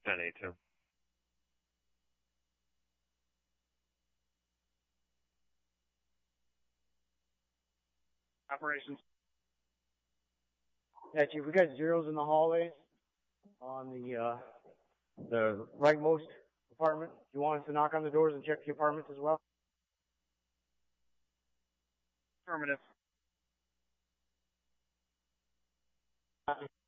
10-8-2. Operations. Yeah, Chief, we got zeros in the hallways on the rightmost apartment. Do you want us to knock on the doors and check the apartments as well? Affirmative.